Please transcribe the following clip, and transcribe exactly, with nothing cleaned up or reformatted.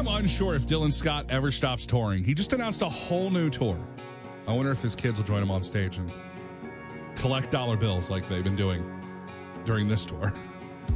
I'm unsure if Dylan Scott ever stops touring. He just announced a whole new tour. I wonder if his kids will join him on stage and collect dollar bills like they've been doing during this tour.